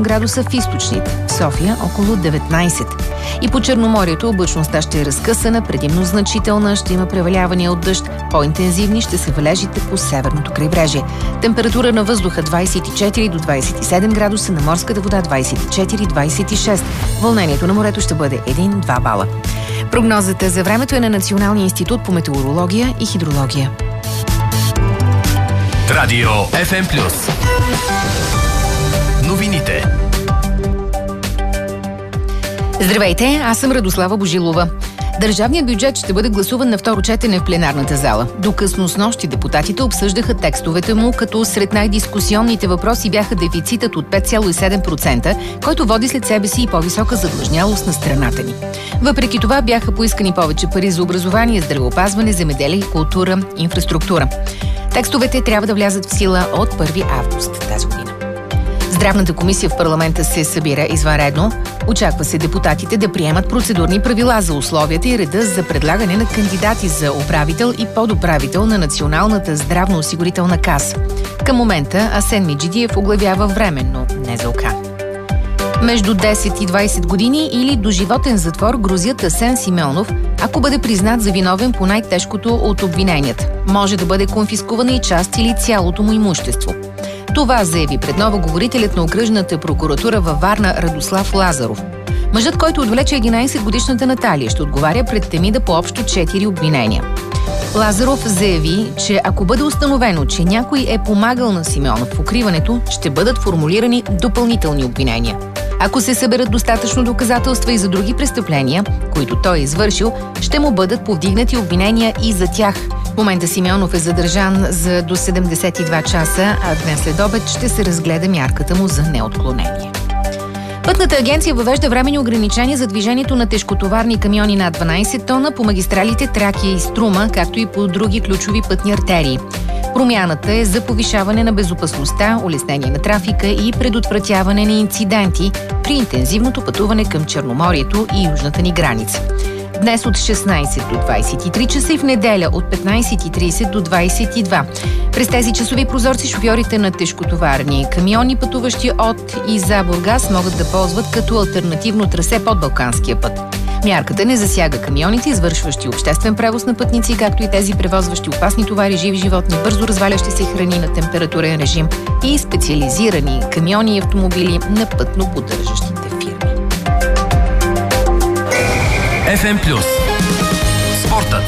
градуса в източните, в София около 19. И по Черноморието облачността ще е разкъсана, предимно значителна, ще има превалявания от дъжд, по-интензивни ще са валежите по северното крайбрежие. Температура на въздуха 24 до 27 градуса, на морската вода 24-26. Вълнението на морето ще бъде 1-2 бала. Прогнозата за времето е на Националния институт по метеорология и хидрология. Радио FM+. Новините. Здравейте, аз съм Радослава Божилова. Държавният бюджет ще бъде гласуван на второ четене в пленарната зала. До късно снощи депутатите обсъждаха текстовете му, като сред най-дискусионните въпроси бяха дефицитът от 5,7%, който води след себе си и по-висока задлъжнялост на страната ни. Въпреки това бяха поискани повече пари за образование, здравеопазване, земеделие, култура, инфраструктура. Текстовете трябва да влязат в сила от 1 август тази година. Здравната комисия в парламента се събира извънредно. Очаква се депутатите да приемат процедурни правила за условията и реда за предлагане на кандидати за управител и подуправител на Националната здравноосигурителна каса. Към момента Асен Меджидиев оглавява временно НЗОК. Между 10 и 20 години или доживотен затвор грозят Асен Симеонов, ако бъде признат за виновен по най-тежкото от обвиненията. Може да бъде конфискувана и част или цялото му имущество. Това заяви пред новоговорителят на окръжната прокуратура във Варна Радослав Лазаров. Мъжът, който отвлече 11-годишната Наталия, ще отговаря пред Темида по общо 4 обвинения. Лазаров заяви, че ако бъде установено, че някой е помагал на Симеонов в укриването, ще бъдат формулирани допълнителни обвинения. Ако се съберат достатъчно доказателства и за други престъпления, които той е извършил, ще му бъдат повдигнати обвинения и за тях. В момента Симеонов е задържан за до 72 часа, а днес след обед ще се разгледа мярката му за неотклонение. Пътната агенция въвежда временни ограничения за движението на тежкотоварни камиони над 12 тона по магистралите Тракия и Струма, както и по други ключови пътни артерии. Промяната е за повишаване на безопасността, улеснение на трафика и предотвратяване на инциденти при интензивното пътуване към Черноморието и южната ни граница. Днес от 16 до 23 часа и в неделя от 15:30 до 22. През тези часови прозорци шофьорите на тежкотоварни камиони, пътуващи от и за Бургас, могат да ползват като алтернативно трасе под Балканския път. Мярката не засяга камионите, извършващи обществен превоз на пътници, както и тези превозващи опасни товари, живи животни, бързо развалящи се храни на температурен режим и специализирани камиони и автомобили на пътно поддържащите фирми. FM+. Спортът.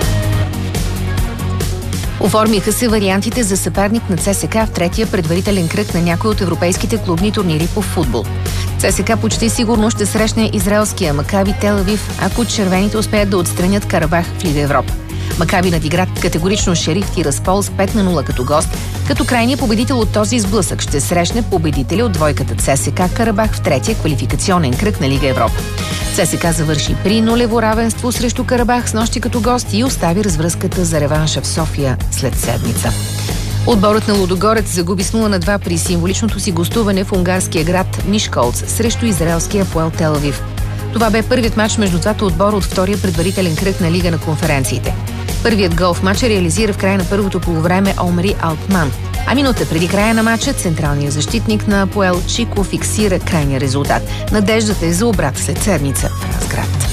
Оформиха се вариантите за съперник на ЦСКА в третия предварителен кръг на някои от европейските клубни турнири по футбол. ЦСКА почти сигурно ще срещне израелския Макаби Тел Авив, ако червените успеят да отстранят Карабах в Лига Европа. Макаби надигра категорично Шериф Тираспол с 5-0 като гост, като крайният победител от този сблъсък ще срещне победителя от двойката ЦСКА Карабах в третия квалификационен кръг на Лига Европа. ЦСКА завърши при нулево равенство срещу Карабах снощи като гост и остави развръзката за реванша в София след седмица. Отборът на Лудогорец загуби с 0-2 при символичното си гостуване в унгарския град Мишколц срещу израелския Апоел Тел Авив. Това бе първият матч между двата отбора от втория предварителен кръг на Лига на конференциите. Първият гол в матча реализира в края на първото полувреме Омри Алтман. А минута преди края на матча централният защитник на Апоел Чико фиксира крайния резултат. Надеждата е за обрат след седмица в Разград.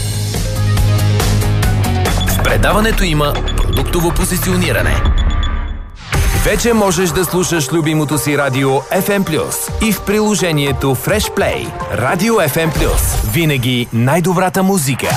В предаването има продуктово позициониране. Вече можеш да слушаш любимото си радио FM+, и в приложението Fresh Play. Радио FM+. Винаги най-добрата музика.